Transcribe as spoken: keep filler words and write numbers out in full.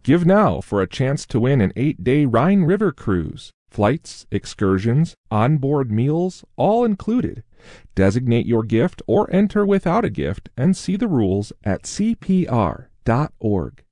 Give now for a chance to win an eight-day Rhine River cruise. Flights, excursions, onboard meals, all included. Designate your gift or enter without a gift and see the rules at c p r dot org.